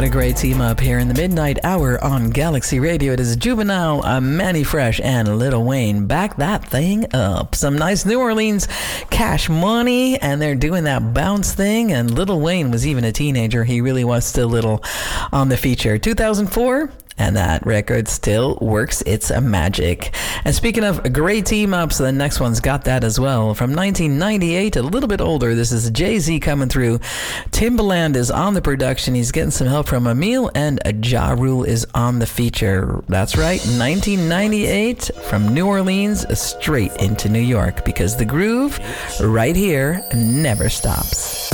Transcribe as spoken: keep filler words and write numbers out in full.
a great team up here in the midnight hour on Galaxy Radio. It is Juvenile, uh, Manny Fresh, and Lil Wayne. Back that thing up. Some nice New Orleans Cash Money, and they're doing that bounce thing. And Lil Wayne was even a teenager. He really was still little on the feature. two thousand four. And that record still works its magic. And speaking of great team-ups, the next one's got that as well. From nineteen ninety-eight, a little bit older, this is Jay-Z coming through. Timbaland is on the production. He's getting some help from Emil, and Ja Rule is on the feature. That's right, nineteen ninety-eight, from New Orleans straight into New York, because the groove right here never stops.